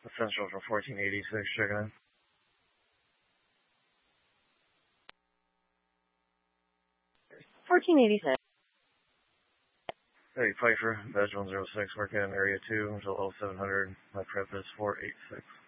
Essential for 1486, checking in. Hey, Pfeiffer, badge 106, working in area 2 until 0700. My prep is 486.